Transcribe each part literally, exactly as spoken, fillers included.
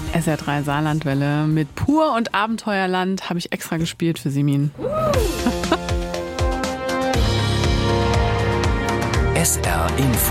S R drei Saarlandwelle mit Pur und Abenteuerland habe ich extra gespielt für Simin. S R Info.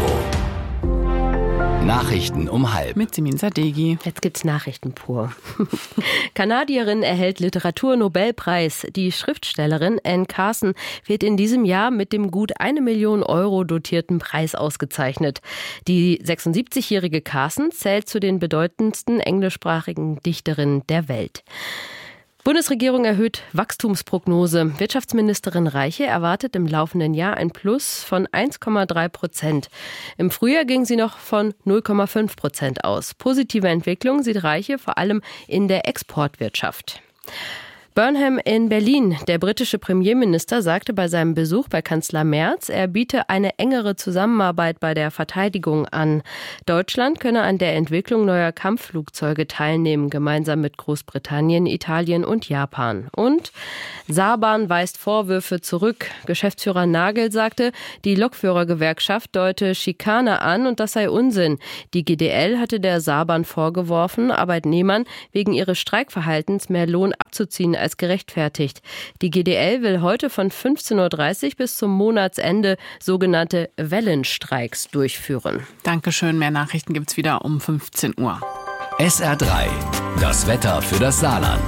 Nachrichten um halb. Mit Simin Sadeghi. Jetzt gibt's Nachrichten pur. Kanadierin erhält Literaturnobelpreis. Die Schriftstellerin Anne Carson wird in diesem Jahr mit dem gut eine Million Euro dotierten Preis ausgezeichnet. Die sechsundsiebzigjährige Carson zählt zu den bedeutendsten englischsprachigen Dichterinnen der Welt. Bundesregierung erhöht Wachstumsprognose. Wirtschaftsministerin Reiche erwartet im laufenden Jahr ein Plus von eins Komma drei Prozent. Im Frühjahr ging sie noch von null Komma fünf Prozent aus. Positive Entwicklung sieht Reiche vor allem in der Exportwirtschaft. Burnham in Berlin. Der britische Premierminister sagte bei seinem Besuch bei Kanzler Merz, er biete eine engere Zusammenarbeit bei der Verteidigung an. Deutschland könne an der Entwicklung neuer Kampfflugzeuge teilnehmen, gemeinsam mit Großbritannien, Italien und Japan. Und Saarbahn weist Vorwürfe zurück. Geschäftsführer Nagel sagte, die Lokführergewerkschaft deute Schikane an und das sei Unsinn. Die G D L hatte der Saarbahn vorgeworfen, Arbeitnehmern wegen ihres Streikverhaltens mehr Lohn abzuziehen als gerechtfertigt. Die G D L will heute von fünfzehn Uhr dreißig bis zum Monatsende sogenannte Wellenstreiks durchführen. Dankeschön, mehr Nachrichten gibt's wieder um fünfzehn Uhr. S R drei, das Wetter für das Saarland.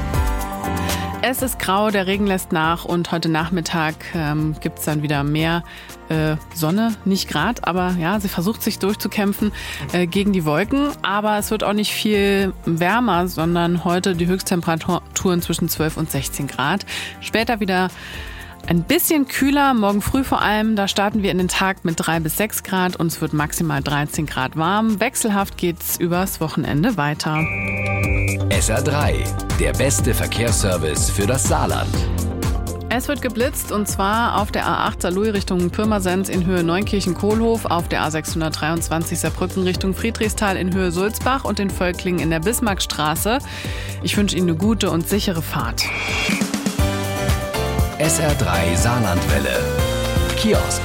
Es ist grau, der Regen lässt nach und heute Nachmittag ähm, gibt es dann wieder mehr äh, Sonne, nicht grad, aber ja, sie versucht sich durchzukämpfen äh, gegen die Wolken. Aber es wird auch nicht viel wärmer, sondern heute die Höchsttemperaturen zwischen zwölf und sechzehn Grad. Später wieder ein bisschen kühler, morgen früh vor allem. Da starten wir in den Tag mit drei bis sechs Grad und es wird maximal dreizehn Grad warm. Wechselhaft geht's übers Wochenende weiter. S R drei, der beste Verkehrsservice für das Saarland. Es wird geblitzt und zwar auf der A acht Saarlouis Richtung Pirmasens in Höhe Neunkirchen-Kohlhof, auf der A sechshundertdreiundzwanzig Saarbrücken Richtung Friedrichsthal in Höhe Sulzbach und in Völklingen in der Bismarckstraße. Ich wünsche Ihnen eine gute und sichere Fahrt. S R drei Saarlandwelle. Kiosk.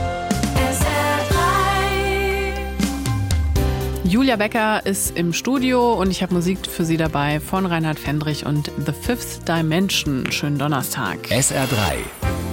Julia Becker ist im Studio und ich habe Musik für Sie dabei von Reinhard Fendrich und The Fifth Dimension. Schönen Donnerstag. S R drei.